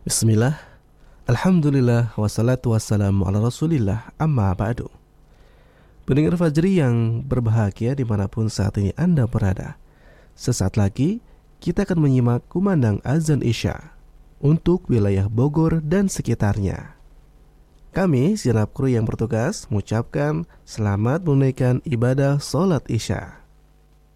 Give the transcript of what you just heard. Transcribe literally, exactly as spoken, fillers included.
Bismillah, Alhamdulillah, wassalatu wassalamu ala rasulillah, amma ba'du. Pendengar Fajri yang berbahagia dimanapun saat ini Anda berada, sesaat lagi kita akan menyimak kumandang azan Isya untuk wilayah Bogor dan sekitarnya. Kami, segenap kru yang bertugas, mengucapkan selamat menunaikan ibadah sholat Isya.